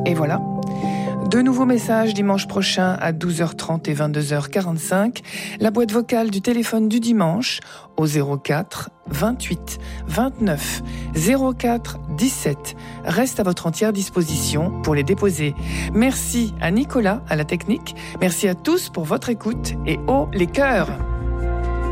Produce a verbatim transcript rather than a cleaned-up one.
Et voilà. De nouveaux messages dimanche prochain à douze heures trente et vingt-deux heures quarante-cinq. La boîte vocale du téléphone du dimanche au zéro quatre vingt-huit vingt-neuf zéro quatre dix-sept reste à votre entière disposition pour les déposer. Merci à Nicolas à la technique. Merci à tous pour votre écoute et haut les cœurs.